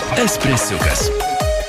Espresiukas.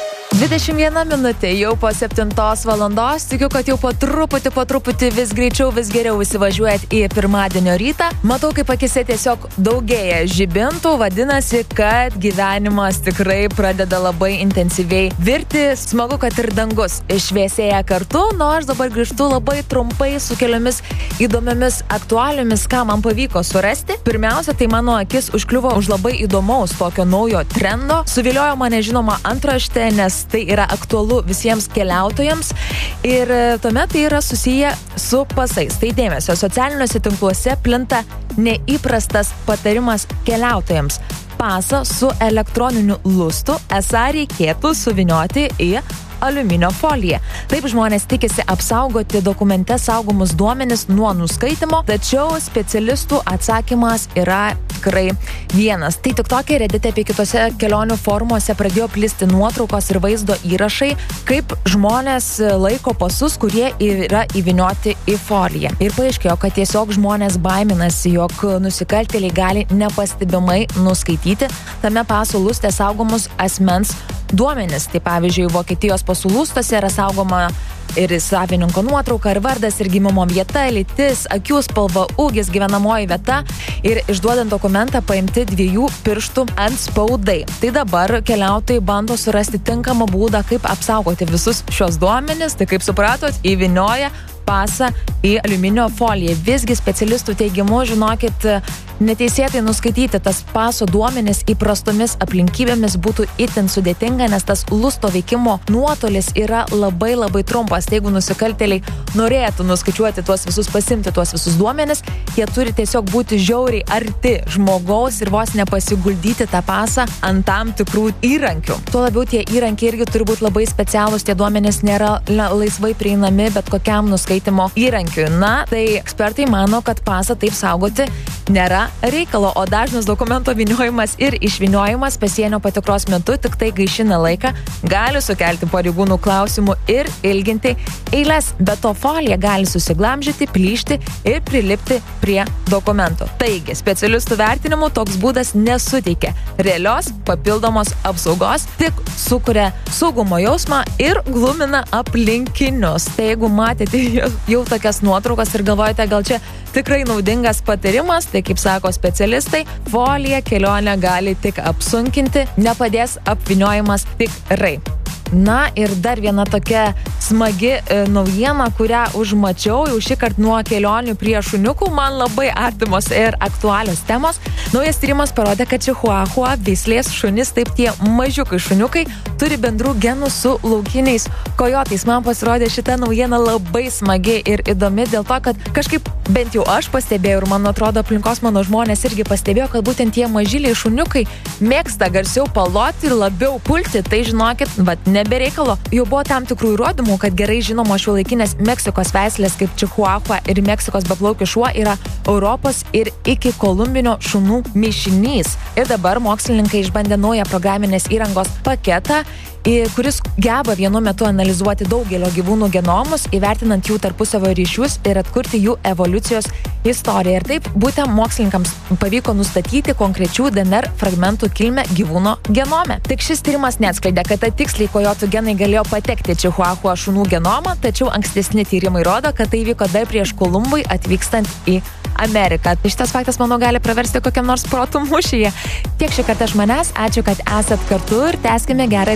21 minutė jau po 7 valandos. Tikiu, kad jau po truputį vis greičiau, vis geriau įsivažiuojat į pirmadienio rytą. Matau, kaip akise tiesiog daugėja žibintų. Vadinasi, kad gyvenimas tikrai pradeda labai intensyviai virti. Smagu, kad ir dangus šviesėja kartu. Nors dabar grįžtu labai trumpai su keliomis įdomiomis aktualiomis, ką man pavyko surasti. Pirmiausia, tai mano akis užkliuvo už labai įdomaus tokio naujo trendo. Suviliojo mane žinoma antraštė, nes tai yra aktualu visiems keliautojams ir tuomet tai yra susiję su pasais. Tai dėmesio, socialiniuose tinkluose plinta neįprastas patarimas keliautojams. Pasą su elektroniniu lustu esą reikėtų suvynioti į aliuminio foliją. Taip žmonės tikisi apsaugoti dokumente saugomus duomenis nuo nuskaitimo, tačiau specialistų atsakymas yra tikrai vienas. Tai TikTok'e, Reddit'e bei kitose kelionių forumuose pradėjo plisti nuotraukos ir vaizdo įrašai, kaip žmonės laiko pasus, kurie yra įvynioti į foliją. Ir paaiškėjo, kad tiesiog žmonės baiminasi, jog nusikaltėliai gali nepastebimai nuskaityti tame paso luste saugomus asmens duomenis. Tai pavyzdžiui, Vokietijos pasų lustuose yra saugoma ir savininko nuotrauka, ir vardas, ir gimimo vieta, lytis, akių spalva, ūgis, gyvenamoji vieta ir išduodant dokumentą paimti 2 pirštų antspaudai. Tai dabar keliautojai bando surasti tinkamą būdą, kaip apsaugoti visus šios duomenis. Tai kaip supratot, įvynioja pasą į aliuminio foliją. Visgi specialistų teigimu, žinokit, neteisėtai nuskaityti tas paso duomenis įprastomis aplinkybėmis būtų itin sudėtinga, nes tas lusto veikimo nuotolis yra labai labai trumpas. Tai jeigu nusikaltėliai norėtų nuskaičiuoti pasimti tuos visus duomenis, jie turi tiesiog būti žiauriai arti žmogaus ir vos nepasiguldyti tą pasą ant tam tikrų įrankių. Tuo labiau tie įrankiai irgi turi būti labai specialūs, tie duomenys nėra laisvai prieinami bet kokiam nuskaitimo įrankiui. Na, tai ekspertai mano, kad pasą taip saugoti nėra reikalo, o dažnas dokumento vyniojimas ir išvyniojimas pasienio patikros metu tik tai gaišina laiką, gali sukelti pareigūnų klausimų ir ilginti eiles. Be to folija gali susiglamžyti, plyšti ir prilipti prie dokumento. Taigi, specialistų vertinimu toks būdas nesuteikia realios papildomos apsaugos, tik sukuria saugumo jausmą ir glumina aplinkinius. Tai jeigu matėte jau tokias nuotraukas ir galvojate, gal čia tikrai naudingas patarimas, tai kaip sako specialistai, folija kelionę gali tik apsunkinti, nepadės apvyniojimas tikrai. Na ir dar viena tokia smagi naujiena, kurią užmačiau jau šįkart nuo kelionių prie šuniukų, man labai artimos ir aktualios temos. Naujas tyrimas parodė, kad Chihuahua veislės šunis, taip tie mažiukai šuniukai, turi bendrų genų su laukiniais kojotais. Man pasirodė šita naujiena labai smagi ir įdomi dėl to, kad kažkaip bent jau aš pastebėjau ir man atrodo aplinkos mano žmonės irgi pastebėjo, kad būtent tie mažyliai šuniukai mėgsta garsiau paloti ir labiau pulti. Tai žinokit, nebereikalo. Jau buvo tam tikrų įrodymų, kad gerai žinomo šiuolaikinės Meksikos veislės kaip Chihuahua ir Meksikos beplaukis šuo yra Europos ir iki kolumbinio šunų mišinys. Ir dabar mokslininkai išbandė naują programinės įrangos paketą, kuris geba vienu metu analizuoti daugelio gyvūnų genomus, įvertinant jų tarpusavio ryšius ir atkurti jų evoliucijos istoriją. Ir taip būtent mokslininkams pavyko nustatyti konkrečių DNR fragmentų kilmę gyvūno genome. Tik šis tyrimas neatskleidė, kada tiksliai kojotų genai galėjo patekti Chihuahua šunų genomą, tačiau ankstesni tyrimai rodo, kad tai vyko dar prieš Kolumbui atvykstant į Ameriką. Šitas faktas, manau, gali praversti kokiam nors protų mūšyje. Tiek šį kartą iš manęs. Ačiū, kad esat kartu ir tęskime gerą